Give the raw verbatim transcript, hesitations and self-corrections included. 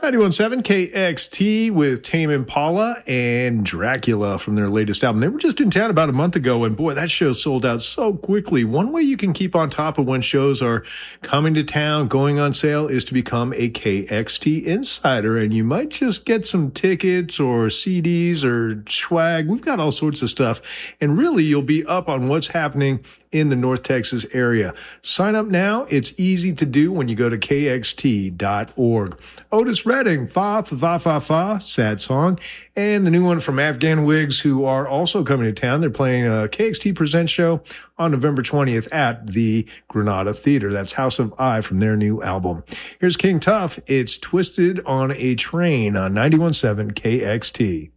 ninety-one point seven K X T with Tame Impala and Dracula from their latest album. They were just in town about a month ago, and boy, that show sold out so quickly. One way you can keep on top of when shows are coming to town, going on sale, is to become a K X T insider, and you might just get some tickets or C Ds or swag. We've got all sorts of stuff, and really, you'll be up on what's happening in the North Texas area. Sign up now. It's easy to do when you go to K X T dot org. Otis Redding, Fa Fa Fa Fa Fa, sad song, and the new one from Afghan Wigs, who are also coming to town. They're playing a K X T Presents show on November twentieth at the Granada Theater. That's House of I from their new album. Here's King Tuff. It's Twisted on a Train on ninety-one point seven K X T.